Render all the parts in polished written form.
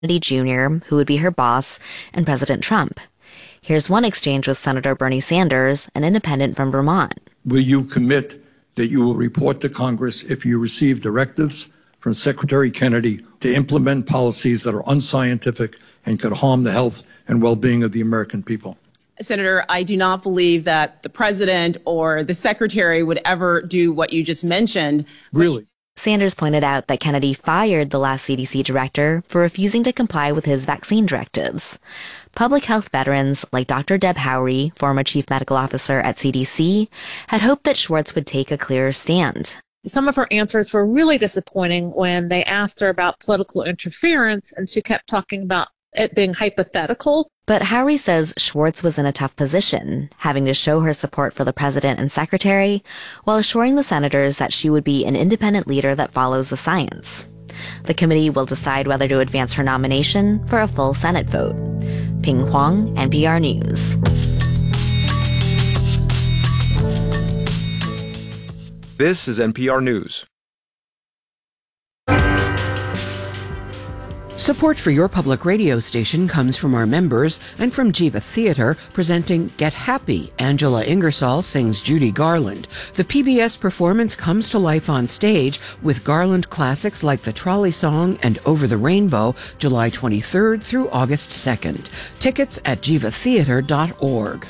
Kennedy Jr., who would be her boss, and President Trump. Here's one exchange with Senator Bernie Sanders, an independent from Vermont. Will you commit that you will report to Congress if you receive directives from Secretary Kennedy to implement policies that are unscientific and could harm the health and well-being of the American people? Senator, I do not believe that the president or the secretary would ever do what you just mentioned. Really? Sanders pointed out that Kennedy fired the last CDC director for refusing to comply with his vaccine directives. Public health veterans like Dr. Deb Howry, former chief medical officer at CDC, had hoped that Schwartz would take a clearer stand. Some of her answers were really disappointing when they asked her about political interference, and she kept talking about it being hypothetical. But Howry says Schwartz was in a tough position, having to show her support for the president and secretary, while assuring the senators that she would be an independent leader that follows the science. The committee will decide whether to advance her nomination for a full Senate vote. Ping Huang, NPR News. This is NPR News. Support for your public radio station comes from our members and from Jiva Theater, presenting Get Happy. Angela Ingersoll sings Judy Garland. The PBS performance comes to life on stage with Garland classics like The Trolley Song and Over the Rainbow, July 23rd through August 2nd. Tickets at jivatheater.org.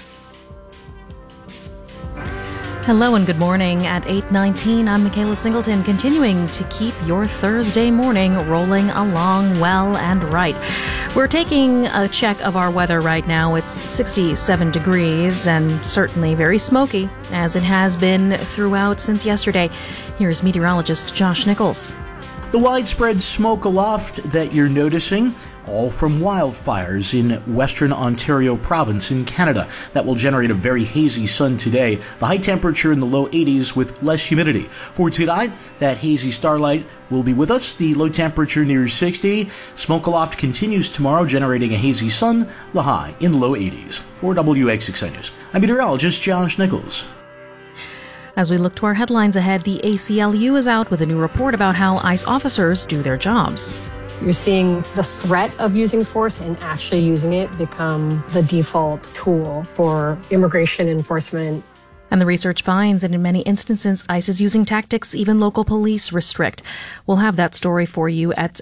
Hello and good morning. At 8:19, I'm Michaela Singleton, continuing to keep your Thursday morning rolling along well and right. We're taking a check of our weather right now. It's 67 degrees and certainly very smoky, as it has been throughout since yesterday. Here's meteorologist Josh Nichols. The widespread smoke aloft that you're noticing, all from wildfires in Western Ontario province in Canada. That will generate a very hazy sun today. The high temperature in the low 80s with less humidity. For tonight, that hazy starlight will be with us. The low temperature near 60. Smoke aloft continues tomorrow, generating a hazy sun. The high in the low 80s. For WXXI News, I'm meteorologist Josh Nichols. As we look to our headlines ahead, the ACLU is out with a new report about how ICE officers do their jobs. You're seeing the threat of using force and actually using it become the default tool for immigration enforcement. And the research finds that in many instances, ICE is using tactics even local police restrict. We'll have that story for you at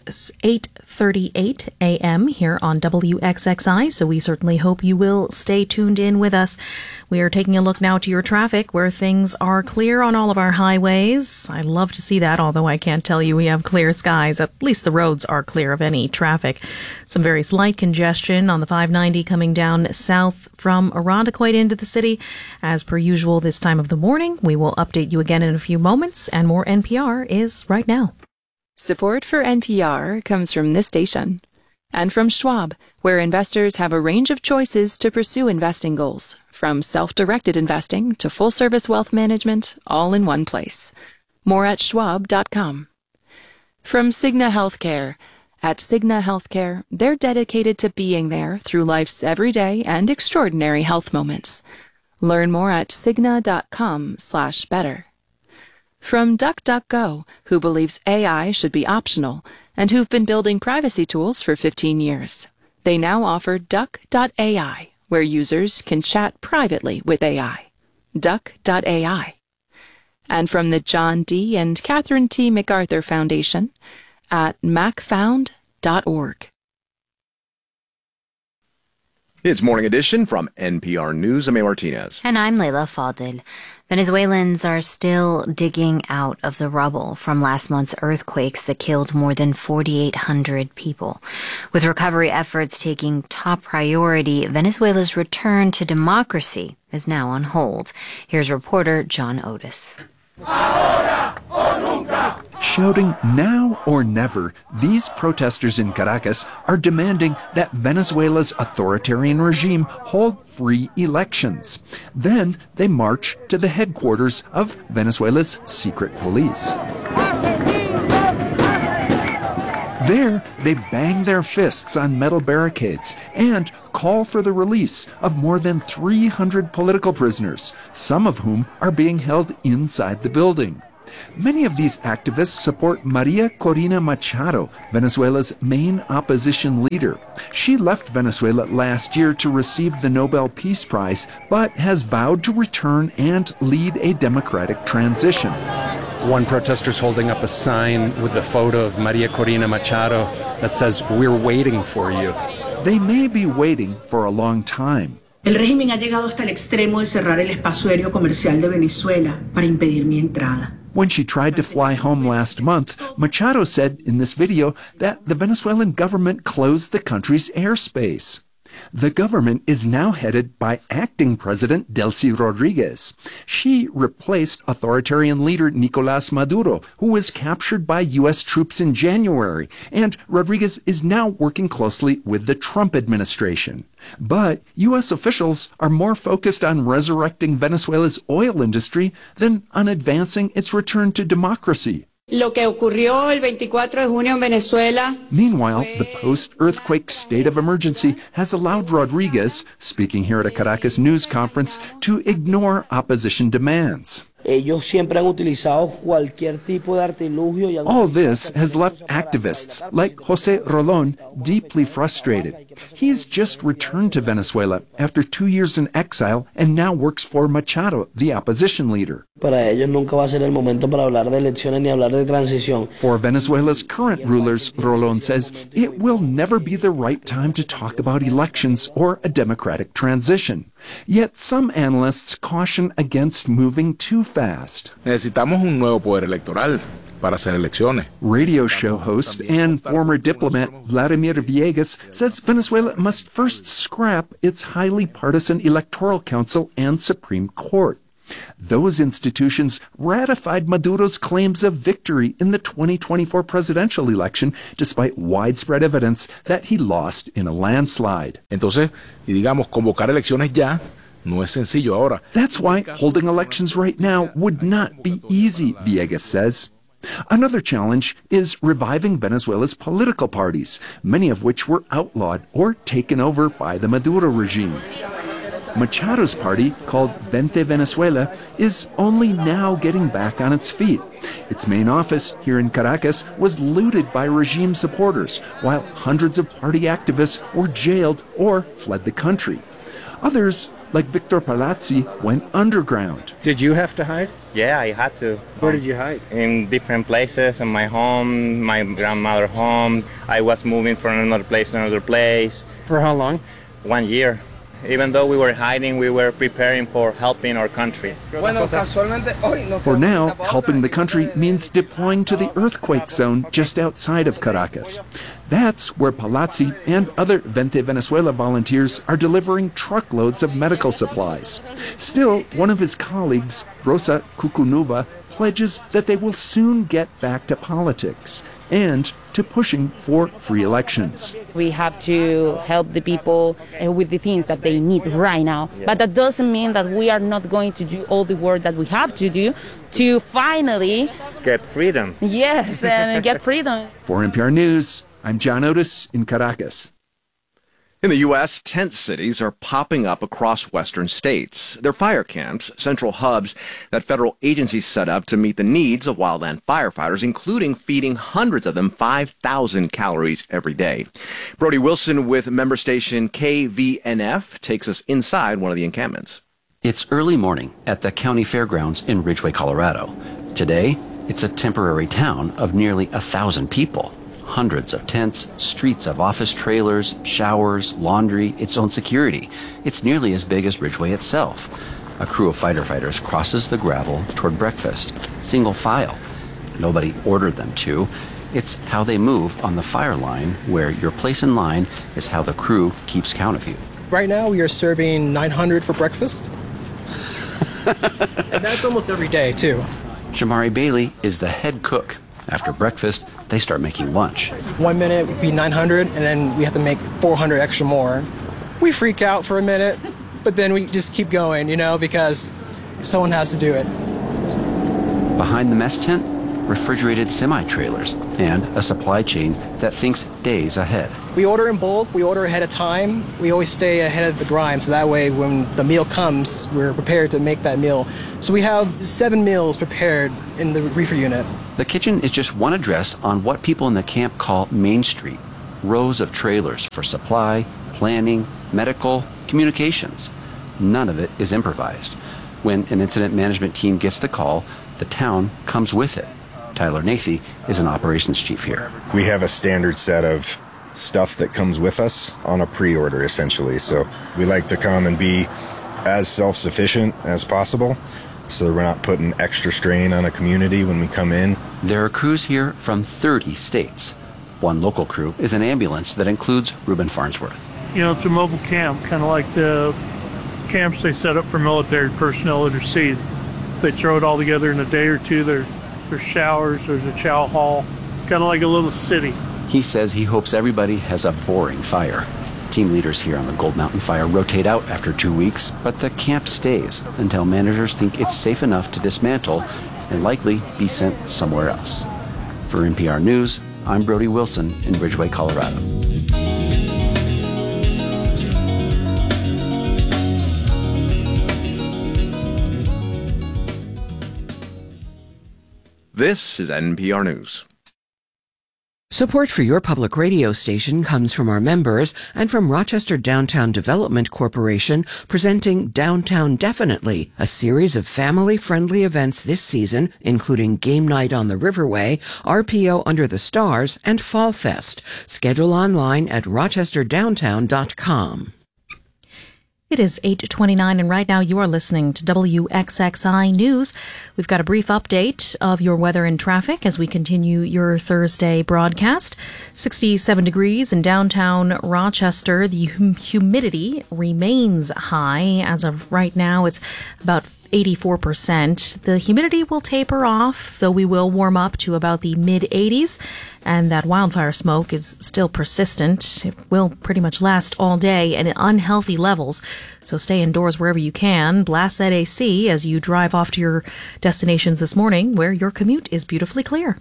8:38 a.m. here on WXXI, so we certainly hope you will stay tuned in with us. We are taking a look now to your traffic, where things are clear on all of our highways. I love to see that, although I can't tell you we have clear skies. At least the roads are clear of any traffic. Some very slight congestion on the 590 coming down south from Irondequoit into the city. As per usual this time of the morning, we will update you again in a few moments, and more NPR is right now. Support for NPR comes from this station and from Schwab, where investors have a range of choices to pursue investing goals, from self-directed investing to full-service wealth management, all in one place. More at schwab.com. From Cigna Healthcare. At Cigna Healthcare, they're dedicated to being there through life's everyday and extraordinary health moments. Learn more at cigna.com/better. From DuckDuckGo, who believes AI should be optional and who've been building privacy tools for 15 years. They now offer Duck.ai, where users can chat privately with AI. Duck.ai. And from the John D. and Catherine T. MacArthur Foundation at macfound.org. It's Morning Edition from NPR News. I'm A. Martinez. And I'm Leila Fadel. Venezuelans are still digging out of the rubble from last month's earthquakes that killed more than 4,800 people. With recovery efforts taking top priority, Venezuela's return to democracy is now on hold. Here's reporter John Otis. Shouting now or never, these protesters in Caracas are demanding that Venezuela's authoritarian regime hold free elections. Then they march to the headquarters of Venezuela's secret police. There, they bang their fists on metal barricades and call for the release of more than 300 political prisoners, some of whom are being held inside the building. Many of these activists support Maria Corina Machado, Venezuela's main opposition leader. She left Venezuela last year to receive the Nobel Peace Prize, but has vowed to return and lead a democratic transition. One protester's holding up a sign with the photo of Maria Corina Machado that says, "We're waiting for you." They may be waiting for a long time. El régimen ha llegado hasta el extremo de cerrar el espacio aéreo comercial de Venezuela para impedir mi entrada. When she tried to fly home last month, Machado said in this video that the Venezuelan government closed the country's airspace. The government is now headed by acting President Delcy Rodriguez. She replaced authoritarian leader Nicolás Maduro, who was captured by U.S. troops in January, and Rodriguez is now working closely with the Trump administration. But U.S. officials are more focused on resurrecting Venezuela's oil industry than on advancing its return to democracy. Lo que ocurrió el 24 de junio en Venezuela. Meanwhile, the post-earthquake state of emergency has allowed Rodriguez, speaking here at a Caracas news conference, to ignore opposition demands. Ellos siempre han utilizado cualquier tipo de artilugio. All this has left activists like José Rolón deeply frustrated. He's just returned to Venezuela after 2 years in exile and now works for Machado, the opposition leader. Para ellos nunca va a ser el momento para hablar de elecciones ni hablar de transición. For Venezuela's current rulers, Rolón says, it will never be the right time to talk about elections or a democratic transition. Yet some analysts caution against moving too fast. Necesitamos un nuevo poder electoral para hacer elecciones. Radio show host and former diplomat Vladimir Villegas says Venezuela must first scrap its highly partisan electoral council and Supreme Court. Those institutions ratified Maduro's claims of victory in the 2024 presidential election, despite widespread evidence that he lost in a landslide. Entonces, y digamos, convocar elecciones ya no es sencillo ahora. That's why holding elections right now would not be easy, Villegas says. Another challenge is reviving Venezuela's political parties, many of which were outlawed or taken over by the Maduro regime. Machado's party, called Vente Venezuela, is only now getting back on its feet. Its main office here in Caracas was looted by regime supporters, while hundreds of party activists were jailed or fled the country. Others, like Victor Palazzi, went underground. Did you have to hide? Yeah, I had to. Where did you hide? In different places, in my home, my grandmother's home. I was moving from another place to another place. For how long? 1 year. Even though we were hiding, we were preparing for helping our country. For now, helping the country means deploying to the earthquake zone just outside of Caracas. That's where Palazzi and other Vente Venezuela volunteers are delivering truckloads of medical supplies. Still, one of his colleagues, Rosa Cucunuba, pledges that they will soon get back to politics and to pushing for free elections. We have to help the people with the things that they need right now. But that doesn't mean that we are not going to do all the work that we have to do to finally get freedom. Yes, and get freedom. For NPR News, I'm John Otis in Caracas. In the U.S., tent cities are popping up across western states. They're fire camps, central hubs that federal agencies set up to meet the needs of wildland firefighters, including feeding hundreds of them 5,000 calories every day. Brody Wilson with member station KVNF takes us inside one of the encampments. It's early morning at the county fairgrounds in Ridgway, Colorado. Today, it's a temporary town of nearly 1,000 people. Hundreds of tents, streets of office trailers, showers, laundry, its own security. It's nearly as big as Ridgway itself. A crew of firefighters crosses the gravel toward breakfast, single file. Nobody ordered them to. It's how they move on the fire line, where your place in line is how the crew keeps count of you. Right now, we are serving 900 for breakfast. And that's almost every day, too. Shamari Bailey is the head cook. After breakfast, they start making lunch. 1 minute would be 900, and then we have to make 400 extra more. We freak out for a minute, but then we just keep going, because someone has to do it. Behind the mess tent, refrigerated semi-trailers, and a supply chain that thinks days ahead. We order in bulk, we order ahead of time. We always stay ahead of the grind, so that way when the meal comes, we're prepared to make that meal. So we have 7 meals prepared in the reefer unit. The kitchen is just one address on what people in the camp call Main Street. Rows of trailers for supply, planning, medical, communications. None of it is improvised. When an incident management team gets the call, the town comes with it. Tyler Nathy is an operations chief here. We have a standard set of stuff that comes with us on a pre-order, essentially. So we like to come and be as self-sufficient as possible, so we're not putting extra strain on a community when we come in. There are crews here from 30 states. One local crew is an ambulance that includes Reuben Farnsworth. You know, it's a mobile camp, kind of like the camps they set up for military personnel overseas. They throw it all together in a day or two. There's showers, there's a chow hall, kind of like a little city. He says he hopes everybody has a boring fire. Team leaders here on the Gold Mountain Fire rotate out after 2 weeks, but the camp stays until managers think it's safe enough to dismantle and likely be sent somewhere else. For NPR News, I'm Brody Wilson in Ridgway, Colorado. This is NPR News. Support for your public radio station comes from our members and from Rochester Downtown Development Corporation, presenting Downtown Definitely, a series of family-friendly events this season, including Game Night on the Riverway, RPO Under the Stars, and Fall Fest. Schedule online at rochesterdowntown.com. It is 8:29, and right now you are listening to WXXI News. We've got a brief update of your weather and traffic as we continue your Thursday broadcast. 67 degrees in downtown Rochester. The humidity remains high. As of right now, it's about 84%. The humidity will taper off, though we will warm up to about the mid-80s, and that wildfire smoke is still persistent. It will pretty much last all day and at unhealthy levels, so stay indoors wherever you can. Blast that AC as you drive off to your destinations this morning, where your commute is beautifully clear.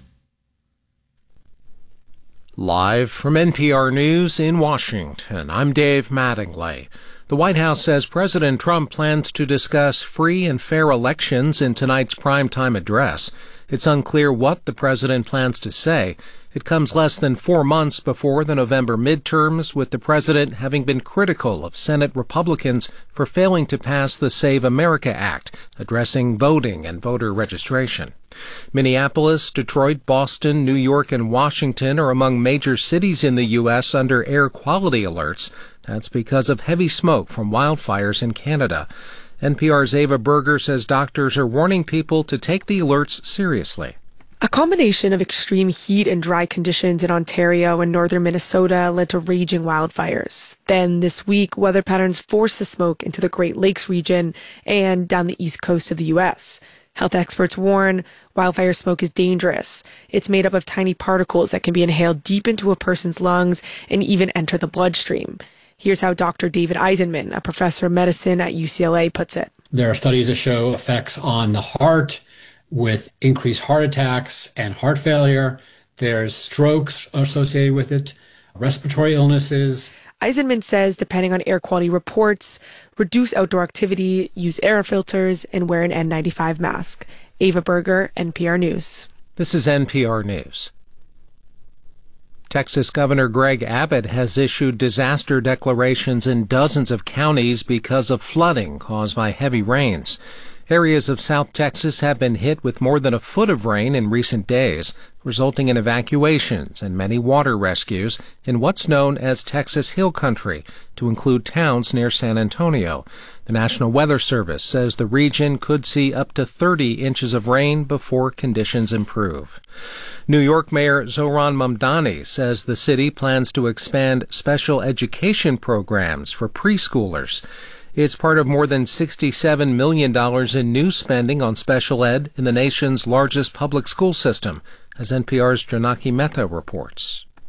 Live from NPR News in Washington, I'm Dave Mattingly. The White House says President Trump plans to discuss free and fair elections in tonight's primetime address. It's unclear what the president plans to say. It comes less than 4 months before the November midterms, with the president having been critical of Senate Republicans for failing to pass the Save America Act, addressing voting and voter registration. Minneapolis, Detroit, Boston, New York, and Washington are among major cities in the U.S. under air quality alerts. That's because of heavy smoke from wildfires in Canada. NPR's Ava Berger says doctors are warning people to take the alerts seriously. A combination of extreme heat and dry conditions in Ontario and northern Minnesota led to raging wildfires. Then this week, weather patterns forced the smoke into the Great Lakes region and down the east coast of the U.S. Health experts warn wildfire smoke is dangerous. It's made up of tiny particles that can be inhaled deep into a person's lungs and even enter the bloodstream. Here's how Dr. David Eisenman, a professor of medicine at UCLA, puts it. There are studies that show effects on the heart with increased heart attacks and heart failure. There's strokes associated with it, respiratory illnesses. Eisenman says, depending on air quality reports, reduce outdoor activity, use air filters, and wear an N95 mask. Ava Berger, NPR News. This is NPR News. Texas Governor Greg Abbott has issued disaster declarations in dozens of counties because of flooding caused by heavy rains. Areas of South Texas have been hit with more than a foot of rain in recent days, resulting in evacuations and many water rescues in what's known as Texas Hill Country, to include towns near San Antonio. The National Weather Service says the region could see up to 30 inches of rain before conditions improve. New York Mayor Zohran Mamdani says the city plans to expand special education programs for preschoolers. It's part of more than $67 million in new spending on special ed in the nation's largest public school system, as NPR's Janaki Mehta reports.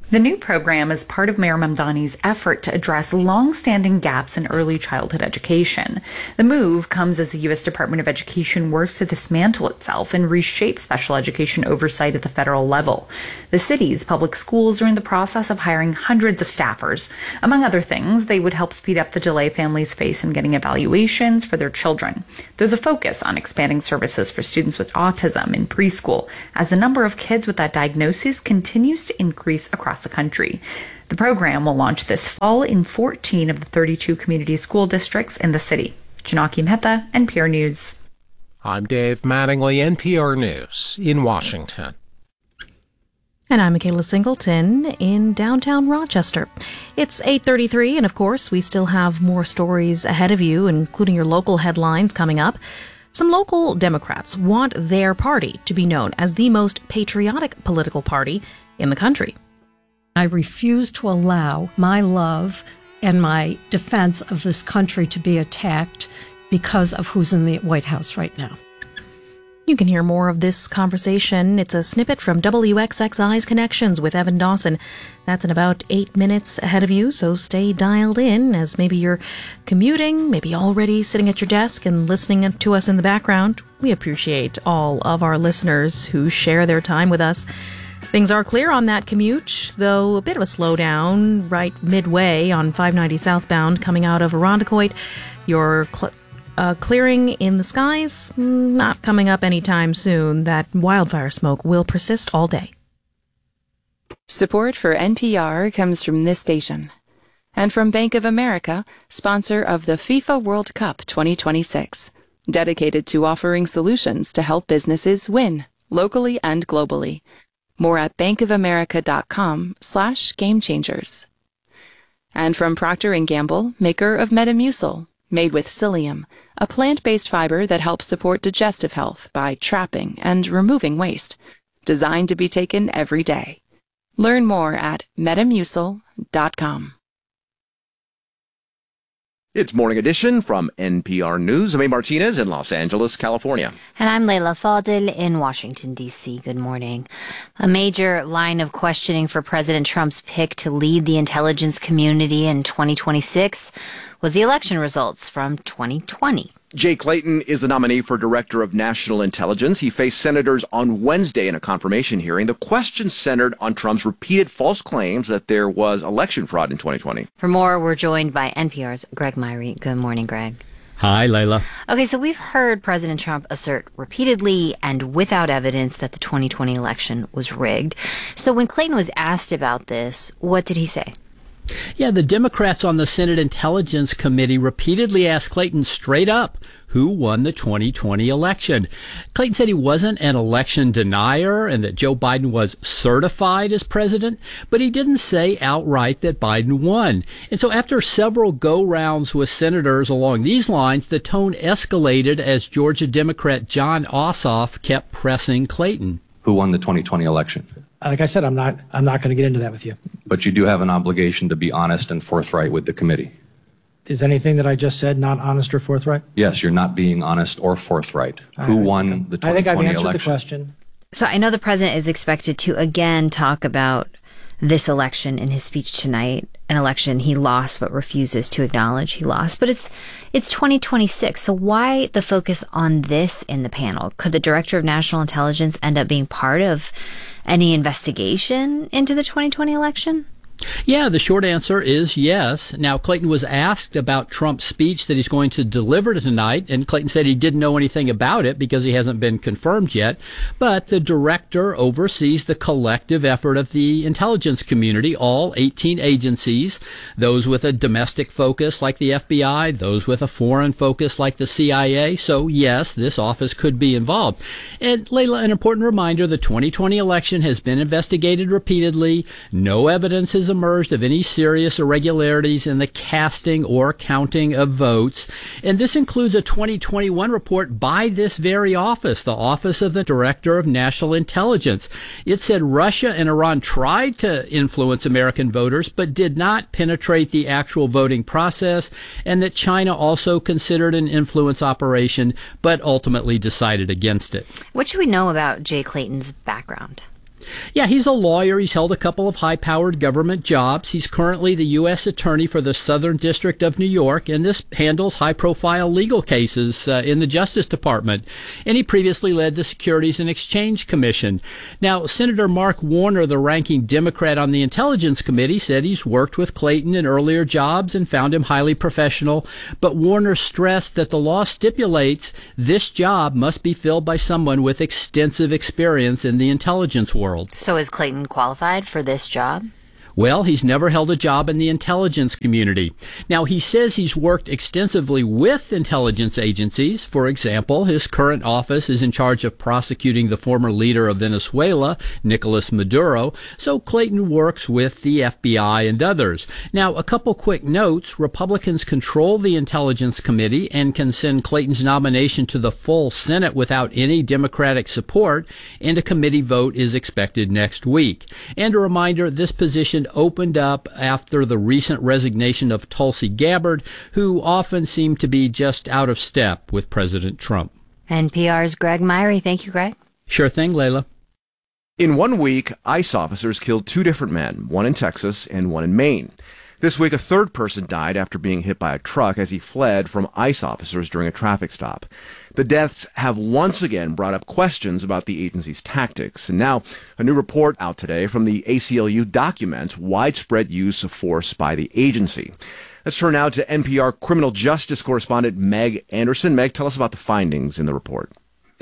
The new program is part of Mayor Mamdani's effort to address long-standing gaps in early childhood education. The move comes as the U.S. Department of Education works to dismantle itself and reshape special education oversight at the federal level. The city's public schools are in the process of hiring hundreds of staffers. Among other things, they would help speed up the delay families face in getting evaluations for their children. There's a focus on expanding services for students with autism in preschool, as the number of kids with that diagnosis continues to increase across the country. The program will launch this fall in 14 of the 32 community school districts in the city. Janaki Mehta, NPR News. I'm Dave Mattingly, NPR News in Washington. And I'm Michaela Singleton in downtown Rochester. It's 8:33, and of course, we still have more stories ahead of you, including your local headlines coming up. Some local Democrats want their party to be known as the most patriotic political party in the country. I refuse to allow my love and my defense of this country to be attacked because of who's in the White House right now. You can hear more of this conversation. It's a snippet from WXXI's Connections with Evan Dawson. That's in about 8 minutes ahead of you, so stay dialed in as maybe you're commuting, maybe already sitting at your desk and listening to us in the background. We appreciate all of our listeners who share their time with us. Things are clear on that commute, though a bit of a slowdown right midway on 590 southbound coming out of Irondequoit. Your clearing in the skies, not coming up anytime soon. That wildfire smoke will persist all day. Support for NPR comes from this station. And from Bank of America, sponsor of the FIFA World Cup 2026. Dedicated to offering solutions to help businesses win, locally and globally. More at bankofamerica.com/gamechangers. And from Procter & Gamble, maker of Metamucil, made with psyllium, a plant-based fiber that helps support digestive health by trapping and removing waste, designed to be taken every day. Learn more at metamucil.com. It's Morning Edition from NPR News. I'm A. Martinez in Los Angeles, California. And I'm Leila Fadel in Washington, D.C. Good morning. A major line of questioning for President Trump's pick to lead the intelligence community in 2026 was the election results from 2020. Jay Clayton is the nominee for Director of National Intelligence. He faced senators on Wednesday in a confirmation hearing. The question centered on Trump's repeated false claims that there was election fraud in 2020. For more, we're joined by NPR's Greg Myrie. Good morning, Greg. Hi, Layla. Okay, so we've heard President Trump assert repeatedly and without evidence that the 2020 election was rigged. So when Clayton was asked about this, what did he say? Yeah, the Democrats on the Senate Intelligence Committee repeatedly asked Clayton straight up who won the 2020 election. Clayton said he wasn't an election denier and that Joe Biden was certified as president, but he didn't say outright that Biden won. And so after several go-rounds with senators along these lines, the tone escalated as Georgia Democrat Jon Ossoff kept pressing Clayton. Who won the 2020 election? Like I said, I'm not going to get into that with you. But you do have an obligation to be honest and forthright with the committee. Is anything that I just said not honest or forthright? Yes, you're not being honest or forthright. Who won the 2020 election? I think I've answered the question. So I know the president is expected to again talk about this election in his speech tonight, an election he lost but refuses to acknowledge he lost. But it's 2026, so why the focus on this in the panel? Could the Director of National Intelligence end up being part of any investigation into the 2020 election? Yeah, the short answer is yes. Now, Clayton was asked about Trump's speech that he's going to deliver tonight, and Clayton said he didn't know anything about it because he hasn't been confirmed yet. But the director oversees the collective effort of the intelligence community, all 18 agencies, those with a domestic focus like the FBI, those with a foreign focus like the CIA. So, yes, this office could be involved. And, Layla, an important reminder, the 2020 election has been investigated repeatedly. No evidence has emerged of any serious irregularities in the casting or counting of votes. And this includes a 2021 report by this very office, the Office of the Director of National Intelligence. It said Russia and Iran tried to influence American voters, but did not penetrate the actual voting process, and that China also considered an influence operation, but ultimately decided against it. What should we know about Jay Clayton's background? Yeah, he's a lawyer. He's held a couple of high-powered government jobs. He's currently the U.S. Attorney for the Southern District of New York, and this handles high-profile legal cases in the Justice Department. And he previously led the Securities and Exchange Commission. Now, Senator Mark Warner, the ranking Democrat on the Intelligence Committee, said he's worked with Clayton in earlier jobs and found him highly professional. But Warner stressed that the law stipulates this job must be filled by someone with extensive experience in the intelligence world. So is Clayton qualified for this job? Well, he's never held a job in the intelligence community. Now, he says he's worked extensively with intelligence agencies. For example, his current office is in charge of prosecuting the former leader of Venezuela, Nicolas Maduro. So Clayton works with the FBI and others. Now, a couple quick notes. Republicans control the Intelligence Committee and can send Clayton's nomination to the full Senate without any Democratic support, and a committee vote is expected next week. And a reminder, this position opened up after the recent resignation of Tulsi Gabbard, who often seemed to be just out of step with President Trump. NPR's Greg Myrie. Thank you, Greg. Sure thing, Layla. In 1 week, ICE officers killed 2 different men, one in Texas and one in Maine. This week, a third person died after being hit by a truck as he fled from ICE officers during a traffic stop. The deaths have once again brought up questions about the agency's tactics. And now, a new report out today from the ACLU documents widespread use of force by the agency. Let's turn now to NPR criminal justice correspondent Meg Anderson. Meg, tell us about the findings in the report.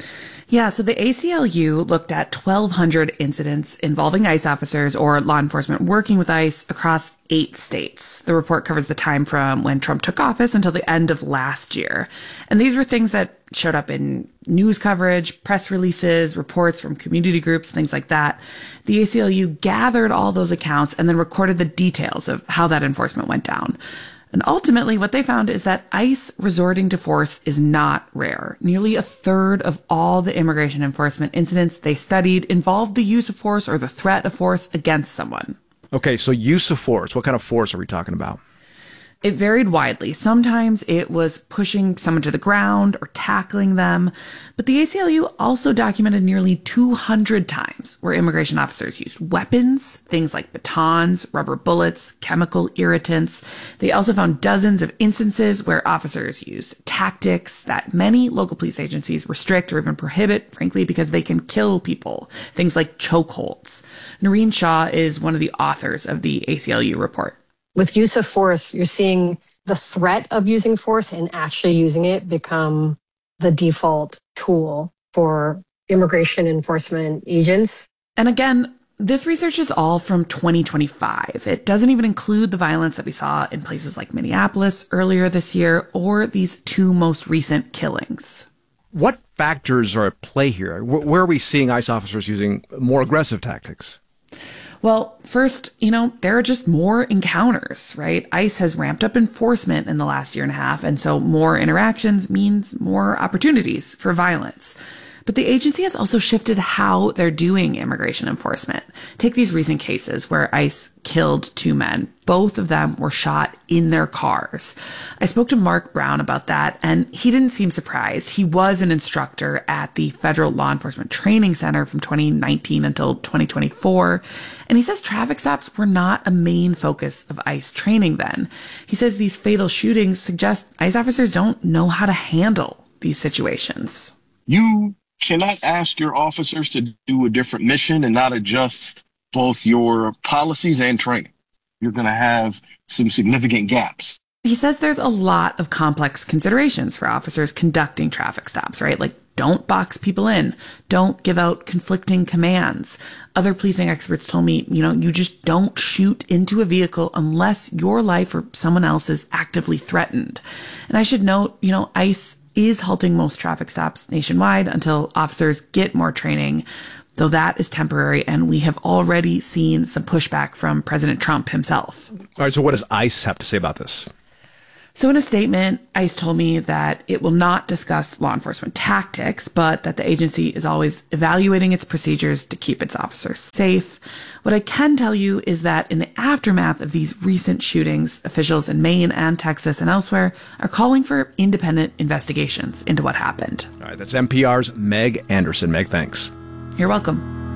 Yeah, so the ACLU looked at 1,200 incidents involving ICE officers or law enforcement working with ICE across 8 states. The report covers the time from when Trump took office until the end of last year. And these were things that showed up in news coverage, press releases, reports from community groups, things like that. The ACLU gathered all those accounts and then recorded the details of how that enforcement went down. And ultimately, what they found is that ICE resorting to force is not rare. Nearly a third of all the immigration enforcement incidents they studied involved the use of force or the threat of force against someone. Okay, so use of force. What kind of force are we talking about? It varied widely. Sometimes it was pushing someone to the ground or tackling them. But the ACLU also documented nearly 200 times where immigration officers used weapons, things like batons, rubber bullets, chemical irritants. They also found dozens of instances where officers used tactics that many local police agencies restrict or even prohibit, frankly, because they can kill people. Things like chokeholds. Noreen Shaw is one of the authors of the ACLU report. With use of force, you're seeing the threat of using force and actually using it become the default tool for immigration enforcement agents. And again, this research is all from 2025. It doesn't even include the violence that we saw in places like Minneapolis earlier this year or these 2 most recent killings. What factors are at play here? Where are we seeing ICE officers using more aggressive tactics? Well, first, there are just more encounters, right? ICE has ramped up enforcement in the last year and a half, and so more interactions means more opportunities for violence. But the agency has also shifted how they're doing immigration enforcement. Take these recent cases where ICE killed 2 men. Both of them were shot in their cars. I spoke to Mark Brown about that, and he didn't seem surprised. He was an instructor at the Federal Law Enforcement Training Center from 2019 until 2024. And he says traffic stops were not a main focus of ICE training then. He says these fatal shootings suggest ICE officers don't know how to handle these situations. You cannot ask your officers to do a different mission and not adjust both your policies and training. You're going to have some significant gaps. He says there's a lot of complex considerations for officers conducting traffic stops, right? Like, don't box people in. Don't give out conflicting commands. Other policing experts told me, you just don't shoot into a vehicle unless your life or someone else is actively threatened. And I should note, ICE is halting most traffic stops nationwide until officers get more training, though that is temporary, and we have already seen some pushback from President Trump himself. All right, so what does ICE have to say about this? So in a statement, ICE told me that it will not discuss law enforcement tactics, but that the agency is always evaluating its procedures to keep its officers safe. What I can tell you is that in the aftermath of these recent shootings, officials in Maine and Texas and elsewhere are calling for independent investigations into what happened. All right, that's NPR's Meg Anderson. Meg, thanks. You're welcome.